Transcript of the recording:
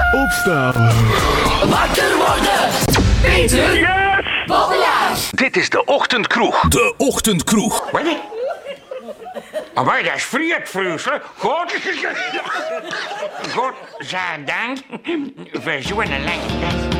Opstaan. Wakker worden! Peter! Yes! Babbelaar! Dit is de Ochtendkroeg. De Ochtendkroeg. Wat? Maar dat is vreedvreuselijk. God, zijn dank voor zo'n lange dag.